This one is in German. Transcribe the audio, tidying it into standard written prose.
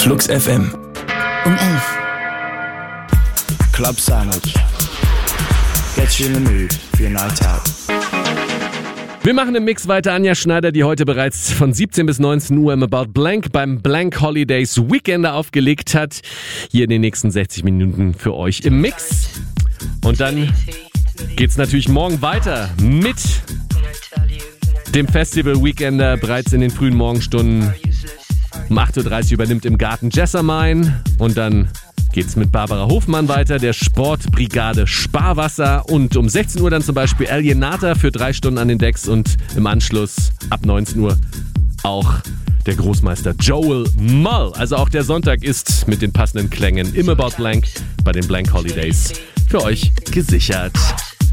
Flux FM. Um 11. Club Sandwich. Get you in the mood for your night out. Wir machen im Mix weiter. Anja Schneider, die heute bereits von 17 bis 19 Uhr im About Blank beim Blank Holidays Weekender aufgelegt hat. Hier in den nächsten 60 Minuten für euch im Mix. Und dann geht's natürlich morgen weiter mit dem Festival Weekender. Bereits in den frühen Morgenstunden um 8.30 Uhr übernimmt im Garten Jessamine. Und dann geht's mit Barbara Hofmann weiter, der Sportbrigade Sparwasser. Und um 16 Uhr dann zum Beispiel Alienata für 3 Stunden an den Decks. Und im Anschluss ab 19 Uhr auch der Großmeister Joel Mull. Also auch der Sonntag ist mit den passenden Klängen im About Blank bei den Blank Holidays für euch gesichert.